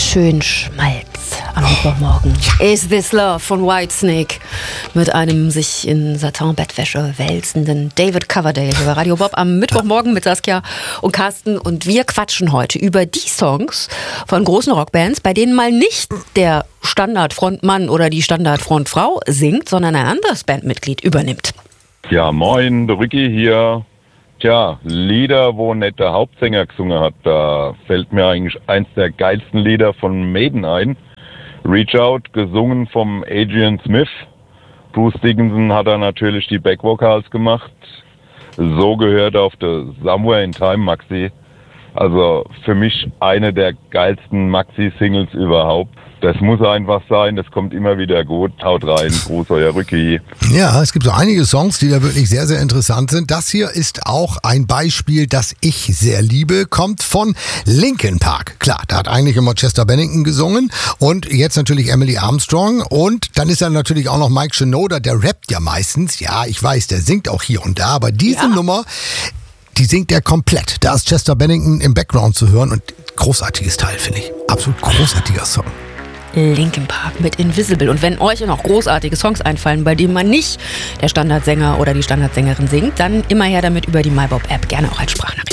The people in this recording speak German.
schön Schmalz am Mittwochmorgen. Is This Love von Whitesnake mit einem sich in Satin-Bettwäsche wälzenden David Coverdale hier bei Radio Bob am Mittwochmorgen mit Saskia und Carsten. Und wir quatschen heute über die Songs von großen Rockbands, bei denen mal nicht der Standardfrontmann oder die Standardfrontfrau singt, sondern ein anderes Bandmitglied übernimmt. Ja, moin, der Ricky hier. Tja, Lieder, wo nicht der Hauptsänger gesungen hat, da fällt mir eigentlich eins der geilsten Lieder von Maiden ein. Reach Out, gesungen vom Adrian Smith. Bruce Dickinson hat da natürlich die Backvocals gemacht. So gehört auf der Somewhere in Time Maxi. Also für mich eine der geilsten Maxi-Singles überhaupt. Das muss einfach sein, das kommt immer wieder gut. Haut rein, Gruß, euer Rücki. Ja, es gibt so einige Songs, die da wirklich sehr, sehr interessant sind. Das hier ist auch ein Beispiel, das ich sehr liebe, kommt von Linkin Park. Klar, da hat eigentlich immer Chester Bennington gesungen und jetzt natürlich Emily Armstrong und dann ist da natürlich auch noch Mike Shinoda, der rappt ja meistens. Ja, ich weiß, der singt auch hier und da, aber diese Nummer, die singt er komplett. Da ist Chester Bennington im Background zu hören und großartiges Teil, finde ich. Absolut großartiger Song. Linkin Park mit Invisible. Und wenn euch noch großartige Songs einfallen, bei denen man nicht der Standardsänger oder die Standardsängerin singt, dann immer her damit über die MyBob-App, gerne auch als Sprachnachricht.